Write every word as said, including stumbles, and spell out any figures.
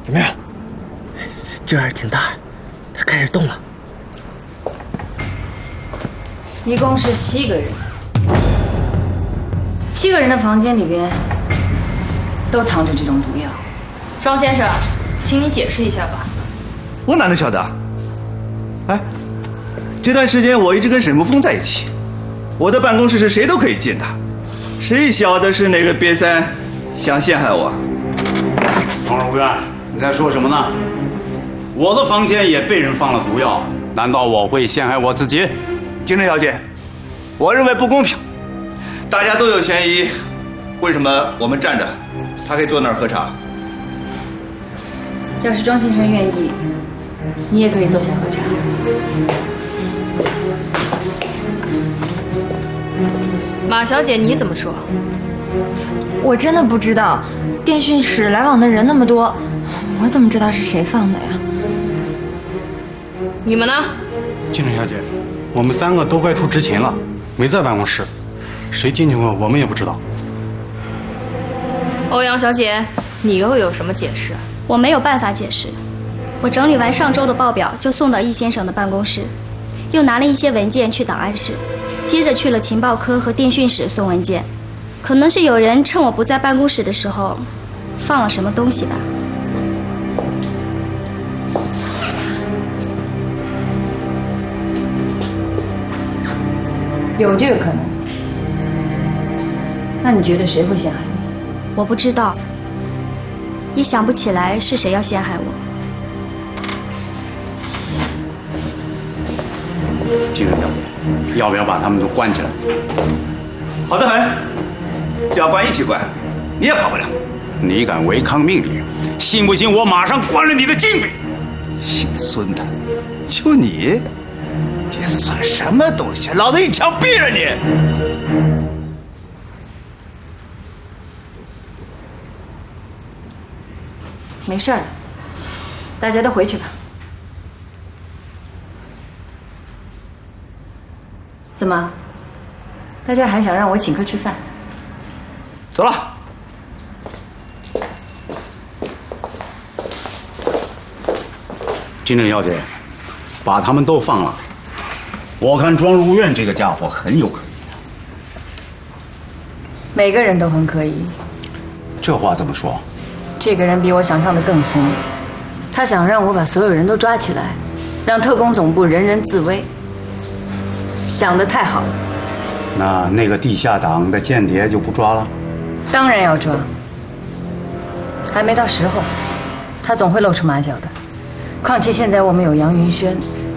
怎么样？劲儿还挺大，它开始动了。 一共是七个人，七个人的房间里边都藏着这种毒药。 庄先生，请你解释一下吧。 我哪能晓得？哎，这段时间我一直跟沈步峰在一起，我的办公室是谁都可以进的，谁晓得是哪个瘪三想陷害我？ 庄如渊，你在说什么呢？我的房间也被人放了毒药，难道我会陷害我自己？ 金正小姐，我认为不公平，大家都有嫌疑，为什么我们站着，他可以坐那儿喝茶？ 要是庄先生愿意，你也可以坐下喝茶。 马小姐，你怎么说？ 我真的不知道，电讯室来往的人那么多，我怎么知道是谁放的呀？ 你们呢？ 金正小姐，我们三个都外出执勤了，没在办公室，谁进去过我们也不知道。 欧阳小姐，你又有什么解释？ 我没有办法解释。我整理完上周的报表，就送到易先生的办公室，又拿了一些文件去档案室，接着去了情报科和电讯室送文件。可能是有人趁我不在办公室的时候，放了什么东西吧。 有这个可能。那你觉得谁会陷害你？ 我不知道，也想不起来是谁要陷害我。 金正小姐，要不要把他们都关起来？ 好的很，要关一起关，你也跑不了。 你敢违抗命令，信不信我马上关了你的禁闭？ 姓孙的，就你，这算什么东西？老子一枪毙了你！ 没事儿，大家都回去吧。怎么？大家还想让我请客吃饭？ 走了。 金正小姐，把他们都放了。我看庄如愿这个家伙很有可疑。 每个人都很可疑。 这话怎么说？ 这个人比我想象的更聪明，他想让我把所有人都抓起来，让特工总部人人自危。想得太好了。 那那个地下党的间谍就不抓了？ 当然要抓，还没到时候，他总会露出马脚的。况且现在我们有杨云轩，